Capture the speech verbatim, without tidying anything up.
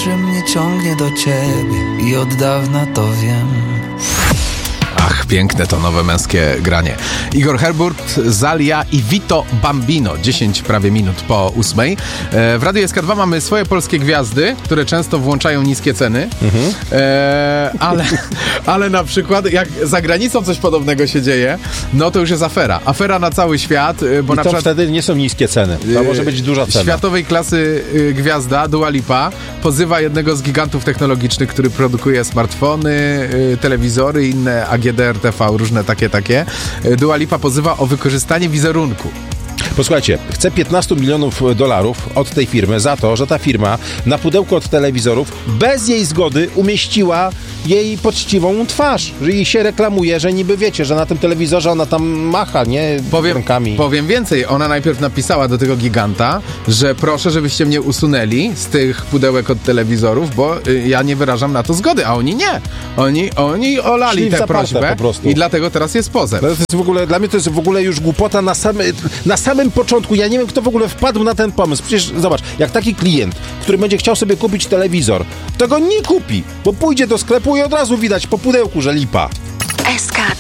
że mnie ciągnie do ciebie i od dawna to wiem. Ach, piękne to nowe męskie granie. Igor Herburt, Zalia i Vito Bambino. dziesięć prawie minut po ósmej. E, w Radiu S K dwa mamy swoje polskie gwiazdy, które często włączają niskie ceny. Mhm. E, ale, ale na przykład jak za granicą coś podobnego się dzieje, no to już jest afera. Afera na cały świat. Bo I na to przykład wtedy nie są niskie ceny. To może być duża cena. Światowej klasy y, gwiazda Dua Lipa pozywa jednego z gigantów technologicznych, który produkuje smartfony, y, telewizory i inne A G D R T V, różne takie, takie. Dua Lipa pozywa o wykorzystanie wizerunku. Posłuchajcie, chce piętnaście milionów dolarów od tej firmy za to, że ta firma na pudełku od telewizorów bez jej zgody umieściła jej poczciwą twarz, że jej się reklamuje, że niby wiecie, że na tym telewizorze ona tam macha, nie? Powiem, rękami. powiem więcej, ona najpierw napisała do tego giganta, że proszę, żebyście mnie usunęli z tych pudełek od telewizorów, bo y, ja nie wyrażam na to zgody, a oni nie. Oni, oni olali Szli w tę zaparte prośbę po prostu. I dlatego teraz jest pozew. To jest w ogóle, dla mnie to jest w ogóle już głupota na, same, na samym początku. Ja nie wiem, kto w ogóle wpadł na ten pomysł. Przecież zobacz, jak taki klient, który będzie chciał sobie kupić telewizor, to go nie kupi, bo pójdzie do sklepu i od razu widać po pudełku, że lipa. S K